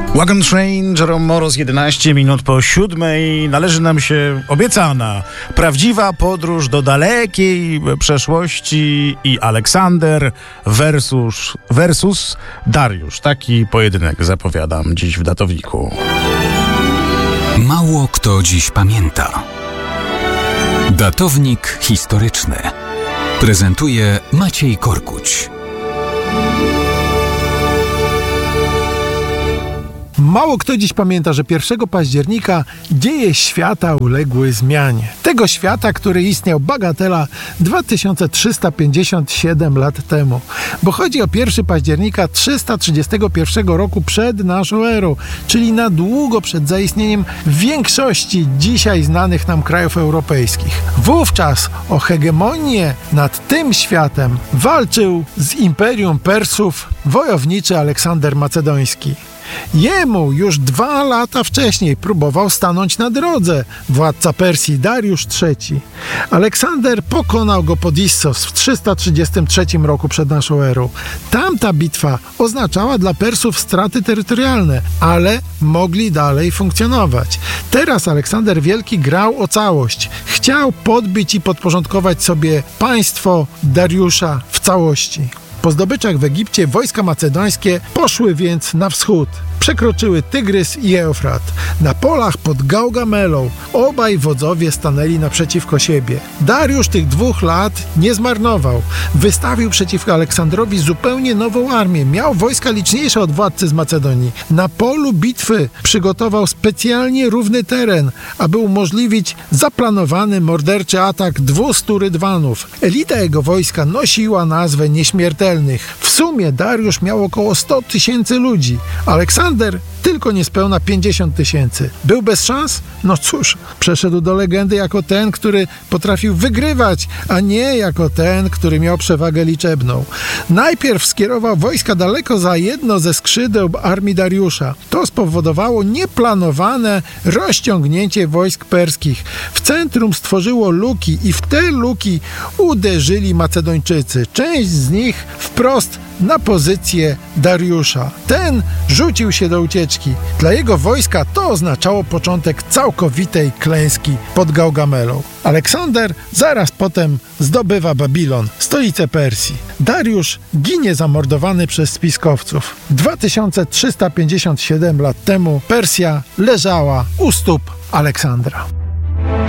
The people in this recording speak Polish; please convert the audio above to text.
Wagon Train, Jerome Morris, 11 minut po 7. Należy nam się obiecana, prawdziwa podróż do dalekiej przeszłości i Aleksander versus Dariusz. Taki pojedynek zapowiadam dziś w datowniku. Mało kto dziś pamięta. Datownik historyczny prezentuje Maciej Korkuć. Mało kto dziś pamięta, że 1 października dzieje świata uległy zmianie. Tego świata, który istniał bagatela 2357 lat temu. Bo chodzi o 1 października 331 roku przed naszą erą, czyli na długo przed zaistnieniem większości dzisiaj znanych nam krajów europejskich. Wówczas o hegemonię nad tym światem walczył z Imperium Persów wojowniczy Aleksander Macedoński. Jemu już 2 lata wcześniej próbował stanąć na drodze władca Persji Dariusz III. Aleksander pokonał go pod Issos w 333 roku przed naszą erą. Tamta bitwa oznaczała dla Persów straty terytorialne, ale mogli dalej funkcjonować. Teraz Aleksander Wielki grał o całość. Chciał podbić i podporządkować sobie państwo Dariusza w całości. Po zdobyczach w Egipcie wojska macedońskie poszły więc na wschód. Przekroczyły Tygrys i Eufrat. Na polach pod Gaugamelą obaj wodzowie stanęli naprzeciwko siebie. Dariusz tych 2 lat nie zmarnował. Wystawił przeciwko Aleksandrowi zupełnie nową armię. Miał wojska liczniejsze od władcy z Macedonii. Na polu bitwy przygotował specjalnie równy teren, aby umożliwić zaplanowany morderczy atak 200 rydwanów. Elita jego wojska nosiła nazwę Nieśmiertelnych. W sumie Dariusz miał około 100 000 ludzi. Aleksander tylko niespełna 50 000. Był bez szans? No cóż, przeszedł do legendy jako ten, który potrafił wygrywać, a nie jako ten, który miał przewagę liczebną. Najpierw skierował wojska daleko za jedno ze skrzydeł armii Dariusza. To spowodowało nieplanowane rozciągnięcie wojsk perskich. W centrum stworzyło luki i w te luki uderzyli Macedończycy. Część z nich wprost na pozycję Dariusza. Ten rzucił się do ucieczki. Dla jego wojska to oznaczało początek całkowitej klęski pod Gaugamelą. Aleksander zaraz potem zdobywa Babilon, stolicę Persji. Dariusz ginie zamordowany przez spiskowców. 2357 lat temu Persja leżała u stóp Aleksandra.